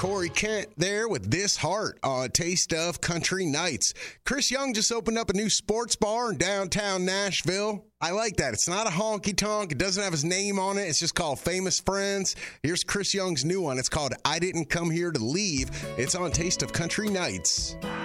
Corey Kent there with This Heart on Taste of Country Nights. Chris Young just opened up a new sports bar in downtown Nashville. I like that. It's not a honky-tonk. It doesn't have his name on it. It's just called Famous Friends. Here's Chris Young's new one. It's called I Didn't Come Here to Leave. It's on Taste of Country Nights.